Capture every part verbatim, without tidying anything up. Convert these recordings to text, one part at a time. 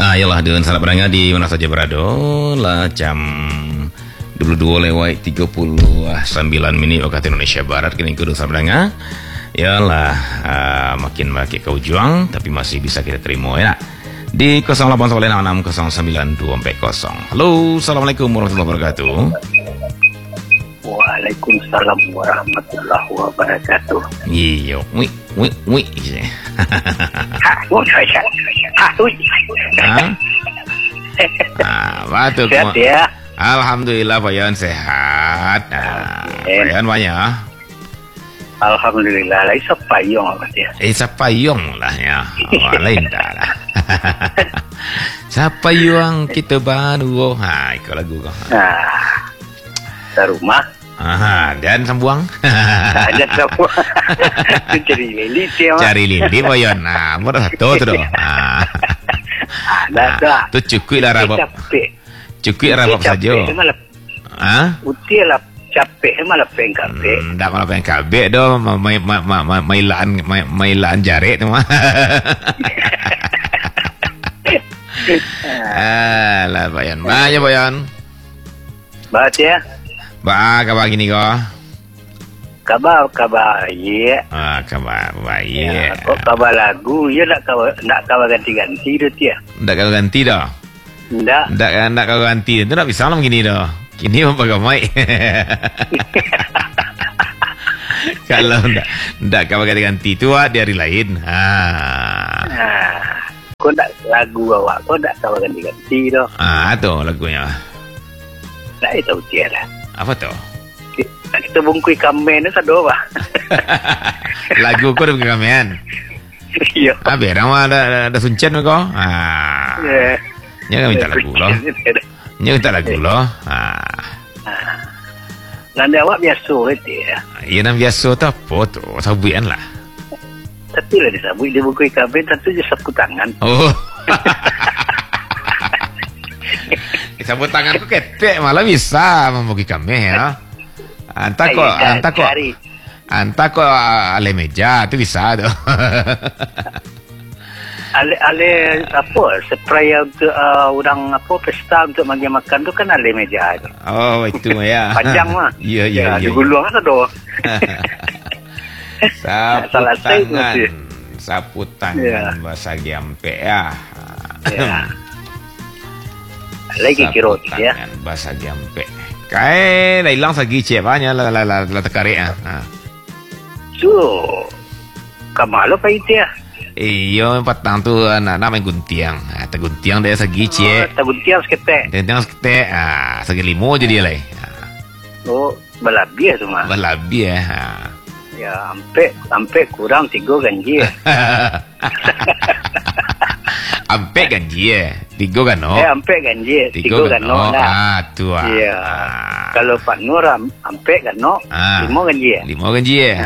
Ah, yalah dengan sahabat pendengar di mana saja berada lah jam dua puluh dua lewat tiga puluh sembilan minit waktu Indonesia Barat kini kudu sahabat pendengar. Yalah uh, makin makin kau juang tapi masih bisa kita terima ya. Di nol delapan satu enam enam nol sembilan dua empat nol. Halo, Assalamualaikum warahmatullahi wabarakatuh. Waalaikumsalam warahmatullahi wabarakatuh. Iyo, wih, wih, wih. Ha, woi, saya. Ha, woi. Ah, ah, betul. Sehat ya? Alhamdulillah Pak Yon sehat. Nah, Eh. Pak Yon banyak. Alhamdulillah, lai sapayong apa dia? Eh, siapa yung lah ya? Oh, lain dah lah. Siapa yung kita baru? Ha, ikut lagu kau. Nah, sa rumah Aha, dan sambuang. ada semua. Cari lili dia. Cari lili Pak Yon. Nah, mudah satu tu doh. Ah, Ada dah. tu cukup lah rabab. Capek. Cukup rabab saja. Malah Ah? utia lah capek malah pengkape. Hmm, dak malah pengen kabeh doh mai mai mai mailan mailan jarik tu mah. Alah Pak Yon. Banyak Pak Yon. Bahat ya. Ba kabar gini kau? Kabar kabar ya. Ah, kabar Ya, baik. kok kabar lagu ya nak kabar nak kabar ganti-ganti tu dia. Ndak kau ganti dah. Ndak. Ndak ndak kau ganti. Tu nak bisa lah gini dah. Kini apa kau mai? Kalau ndak ndak kau ganti tu ah di hari lain. Ha. Nah, kau nak lagu awak, kau nak kabar ganti-ganti tu. Ah, tu lagunya. Tak tahu dia lah. Apa tu? Kita bungkui kamen tu sado bah. Lagu kau dah kamian. Iya. Ah, berang mah ada ada suncen kau. Ah. Ya. Nya kau minta lagu loh. Nya minta lagu loh. Ah. Nanda awak biasa itu ya. Ya nam biasa tu apa tu? Sabuan lah. Tapi lah disabui dia bungkui kamen tentu je sapu tangan. Oh. Sabut tangan ku ketek malah bisa membuki kami ya. Anta kok, anta kok, anta kok ale meja tu bisa tu. Ale ale apa? Spray untuk uh, orang apa pesta untuk bagi makan tu kan ale meja tu. Oh itu ya. Panjang mah. Iya iya iya. Di gulung kan sado. Sapu Salah saya tu, tangan, Cik. sapu Ya. tangan bahasa Giampe ya. Ya. Lagi kira ya. Tangan bahasa Giampe. Kai dah hilang sagi cepanya la la la la terkarik ah. Ha. So, kamalo pa itu ya. Iyo patang tu anak nak main guntiang. Ah, guntiang dia sagi cep. Taguntiang sekete. Tentang sekete ah sagi limo je dia lai. Oh, balabi tu mah. Balabi eh. Ha. Ya, ampe ampe kurang tiga ganji. Ampe ganji eh. Tiga kan no. Eh, ampe ganji. Tiga kan no Ah, lah. tu ah. Ya. Ah. Kalau Pak Nur am- ampe kan no. Ah. Lima ganji. Lima ganji eh.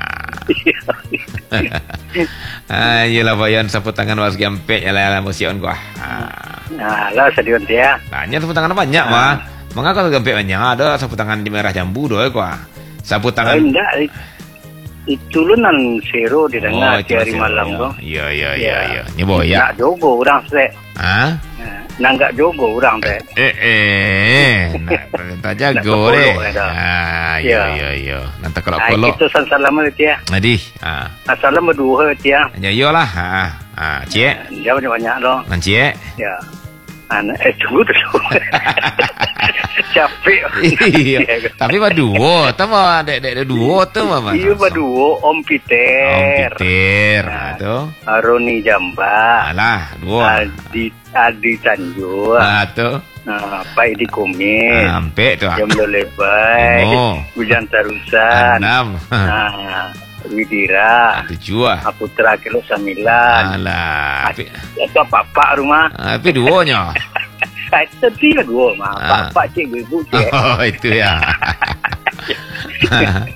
Ah, yelah Pak Yon sapu tangan was Giampe ya lah musion gua. Ah. Nah, lah sedion dia. Banyak sapu tangan banyak mah. Mengapa Giampe banyak ada sapu tangan di merah jambu doh gua. Sapu Oh, tangan enggak. Itu lu nan zero di dengar itu hari masih malam ada. tu. Iya iya iya Ya. iya. Ni boy ya. Nak jogo orang se. Ah? Nanggak jogo orang teh. Eh eh. Nak tak jago Nak deh. kepolok dah. Ah, iya Ya. iya iya. Nanti kalau Nah, kolok. kita san salam dia. Nadi. Ah. Salam berdua dia. Ya iyalah. Ah. Ah, cie. Dia banyak-banyak dong. Nan cie. Ya. Anak eh tunggu dulu. Capek. Iya. Tapi mah duo, tu mah dek dek duo tu mah. Iya berdua Om Peter. Om Peter. Ah, tu. Roni Jamba. Alah, duo. Adi Adi Tanjung. Ah, tu. Nah, Pai di Komit. Ampe tu ah. Jam lebay. Oh. Hujan Tarusan. Enam. Nah, Widira. Tujuh ah. Putra Kilo Sembilan. Alah. Tapi Itu apa-apa rumah. tapi duonya. Itu dia dua mah. Ah. Pak cik ibu cik. Oh, itu ya.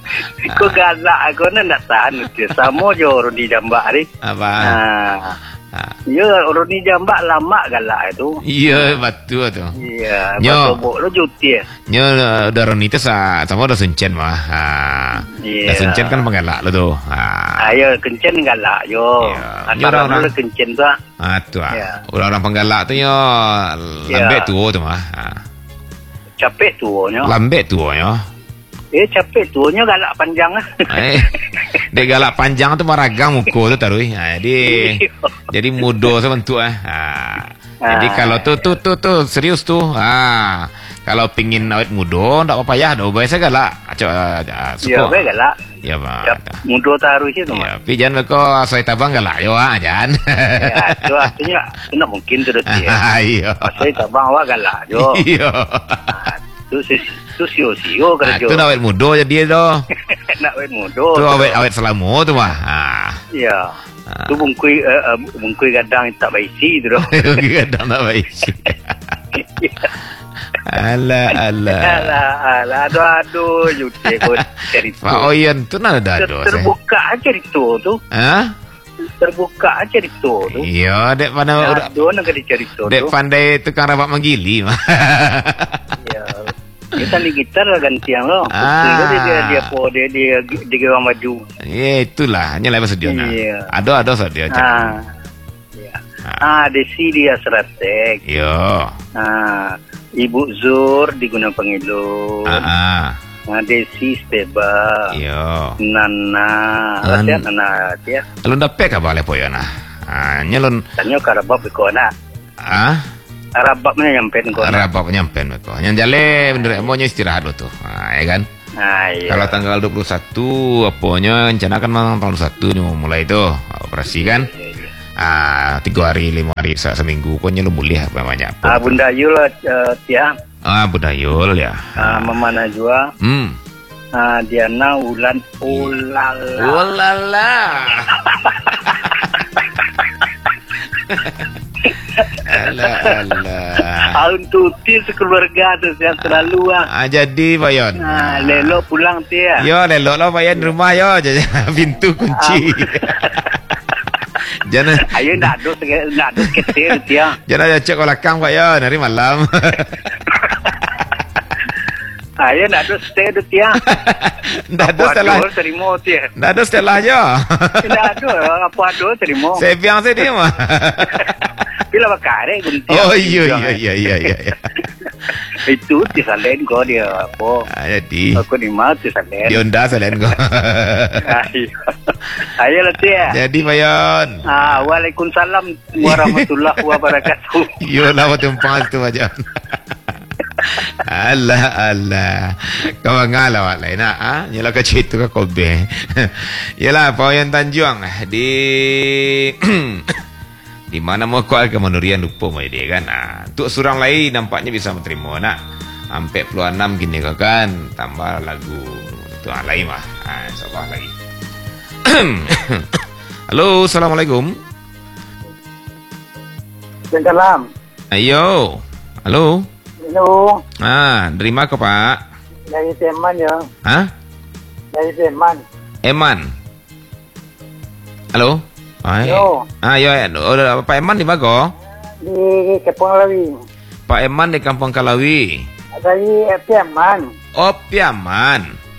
Kau galak aku nak nak tahan dia. Sama je orang di Jambak ni. Apa? Nah, Ha. Ya, orang ni jambak lama galak itu. Iya, betul tu. Iya, Nyo. betul lo juti. Nya udah Roni tu sa sama udah suncen mah. Ha. Iya. Dah suncen kan penggalak lo tu. Ha. Ayo kencen galak yo. Iya. Nyo Antara orang- lo kencen tu. ah. Ah tu ah. Ya. Orang-orang penggalak tu nya Ya. lambek tua tu mah. Ha. Capek tuanya. Lambek tua nya. Eh capek tuanya galak panjang ah. Eh, dia galak panjang tu maragang muka tu tarui. Ha, jadi jadi muda sebentuk eh. Ha. Jadi Ah. kalau tu tu tu tu serius tu. Ha. Kalau pingin awet muda tak apa payah dah biasa galak. Acok uh, Ya, suka. baik galak. Ya ba. Cap mudo taruh situ Ya, mah. pi jangan kau saya tabang galak yo ah jangan. Ya, tu artinya tidak mungkin tu dia. Iya. Saya tabang awak galak yo. Iya. Tu si tu sio-sio Ah, kerja. tu nak awet muda jadi tu. Nak wet mudo. Tu awet awet selama tu mah. Ha. Ya. Ah. Tu bungkui uh, uh, bungkui gadang tak baisi tu. Kadang tak baik. Alah alah. Alah, alah, aduh, aduh, juti pun cerita. Pak Oyen tu nak ada Ter- ada. terbuka cerita tu. Ha? Terbuka cerita tu. Iya, dek pandai Aduh, nak ada cerita dek tu. pandai tukang rabat menggili mah. Ya. Kita ni gitar lah gantian lo. Ah. Dia dia dia po dia dia dia orang maju. Ya itulah, hanya lepas dia nak. Iya. Ada ada saja. Ah. Ya. Ah, desi dia strateg. Yo. Ah, Ibu Zur di Gunung Pengilu. Ah ah. Ah, Desi Steba. Yo. Nana. Nan- Ada Nana dia. Alun dapat ka bale poyo na. Ah, nyalon Tanya karabab ko na. ah Karabab na nyampe ko na. rabak nyampen ko. Nyan jale bener mau istirahat lo tuh. Ah, ya kan? Ah, iya. Kalau tanggal dua puluh satu apanya rencana kan memang tanggal satu nih mau mulai itu operasi kan. Iya, iya. Ah, tiga hari, lima hari, se- seminggu pokoknya lu boleh apa banyak. Ah, Bunda Yul uh, Tia. Ah, Budayul ya. Ah, Mama Najwa. Hmm. Ah, Diana Ulan Ulala. Oh la la. Alah alah. Ah, untuk Tia sekeluarga tu yang selalu ah. Ah, jadi Bayon. Ah, lelo pulang Tia. Yo, lelok lah Bayon di rumah yo. Pintu kunci. Jangan Ayo nak dos nak dos ketir Tia. jangan cek kolakang Pak Yon hari malam. Ayo nak dos stay tu Tia. Ndak ada setelah Aduh, terima Tia. ndak ada setelahnya. Tidak ada apa ada terima. Saya biang saya dia mah. Bila bakare gunting. Oh iya iya iya iya iya. Itu tisalen kau dia apa? Ah, jadi Aku ni mau tisalen. dia ndak selain kau. Ayo. Ayo lah Tia. Jadi Pak Yon. Ah, Waalaikumsalam warahmatullahi wabarakatuh. Yo lah tumpang tu Pak Yon. Alah alah. Kau ngala wak lain nak ah? Yalah ke cerita ke kobe. Yalah Pak Yon Tanjung di di mana mau kau ke Manurian lupa mau dia kan. Ah, untuk surang lain nampaknya bisa menerima nak. Sampai puluh enam gini kau kan tambah lagu itu ah, lain mah. Ah, insyaallah lagi. Halo, assalamualaikum. Salam. Ayo. Halo. Hello. Ah, dari mana kau Pak? Dari Teman ya. Hah? Dari Teman. Eman. Halo. Ay. Yo. Ah, yo, oh, Pak Eman di mana kau? Di Kepong Lawi. Pak Eman di Kampung Kalawi. Dari Teman. Oh, Piaman.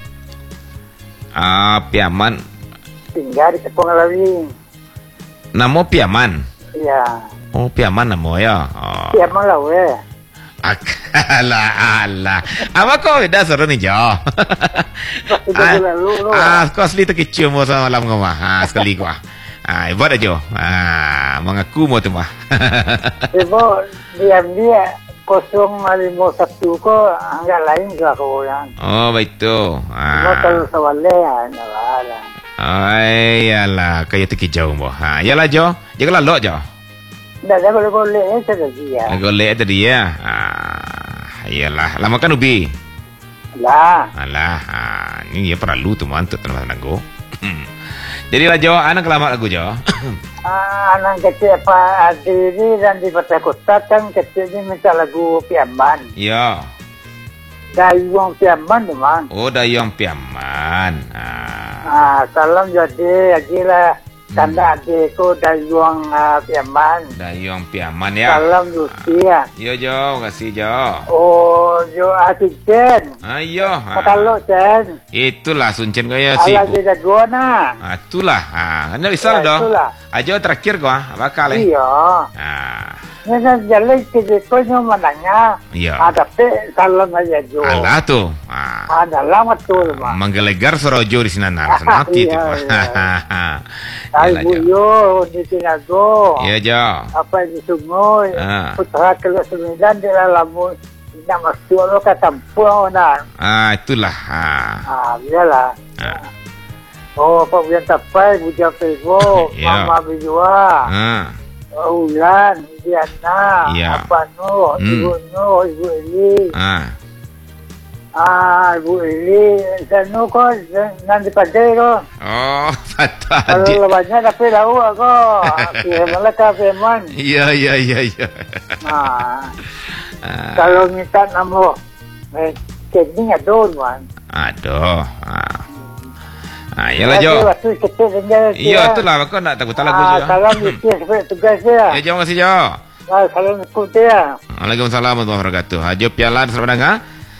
Ah, Piaman. Tinggal di Kepong Lawi. Nama Piaman. Ya. Oh, Piaman nama ya. Oh. Teman Lawi. Alah, alah. Apa kau dah seru ni jauh? Sudah lalu. Ah, kau asli tu kecil mau sama malam kau mah. Ah, sekali kau. Ah, ibarat aja. Ah, mengaku mau tu mah. Ibu diam dia kosong lima satu ko angkat lain ke kau yang. Oh, baik tu. Mau Ah. kalau sawalnya nak Ay, yalah, kaya tu kijau mo. Ha, yalah jo. Jangan lok jo. dah dah boleh boleh saya dia. Golek tadi ya. Ah, yalah, lama kan ubi. Lah. Alah, ah, ini ya perlu tu mantap teman aku. Jadi lah jo, anak lama lagu jo. Ah, anak kecil Pak Adi ini dan di Kota Kota kan kecil ni minta lagu Piaman. Ya. Dari wong Piaman teman. Oh, dayang piaman. Ah. Ah, salam jadi ajilah Tanda adik ko Dayuang uh, Piaman. Dayuang Piaman ya. Salam Lucia. Yo Jo, makasih Jo. Oh, Jo Ati Chen. Ayo. Makalo Chen. Itulah Suncen kaya Ala sibuk. dia gona. Ah, itulah. Ah, anda bisa Ya, dong. itulah. Ajo terakhir gua, bakal eh. Iya. Ah, Ngayon jalan ke ko nyo mananya. iya. Ada pe salam aja Jo. Alah tuh. Ah. Ada lama tuh mah. Menggelegar sorojo di sini nah, senati itu. Ay buyo di tinago. Iya Jo. Apa di sungoy. Ah. Putra ke sembilan di lamun. Ina masulo ka tampuan na. Ah, itulah. Ah. Ah, iyalah. Ah. Oh, pagbiyan tapay, budya pego, Iya. mama bidua. Ah. Ulan, Diana, Iya. apa no, Hmm. ibu no, ibu Eli. Ah. Ah, ibu Eli, sa no ko, nanti padre ko. Oh, patah Kalau dia. labannya tapi lau ako. Kaya malaka peman. Iya, iya, iya, iya. Ah, Ah. kalau minta namo, eh, kini nga doon man. Aduh. Ah. Ah, iyalah Jo. Waktu kecil tinggal Iya, itulah aku nak takut lagu Ah, Jo. salam istri sebagai tugas ya. Ya, Jo, makasih Jo. Ah, salam ikut ya. Waalaikumsalam warahmatullahi wabarakatuh. Hajo piala selamat dengar.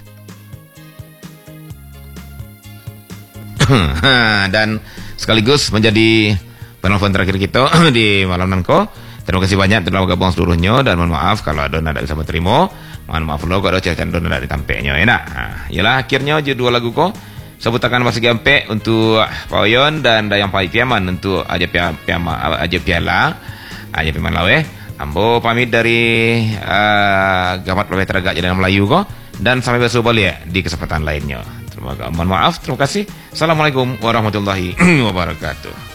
Dan sekaligus menjadi penelpon terakhir kita di malam nanko. Terima kasih banyak telah bergabung seluruhnya dan mohon maaf kalau ada tidak bisa menerima. Mohon maaf dulu kalau ada cerita ada tidak ditampaknya. Ya nak. Yalah akhirnya je dua lagu ko. Sebutakan masih gampe untuk Paoyon dan Dayang Pai Piaman untuk aja piama, piama aja piala aja piaman lawe. Ambo pamit dari uh, Gamat Lebih Teragak Jalan Melayu ko dan sampai besok balik di kesempatan lainnya. Terima kasih. Mohon maaf. Terima kasih. Assalamualaikum warahmatullahi wabarakatuh.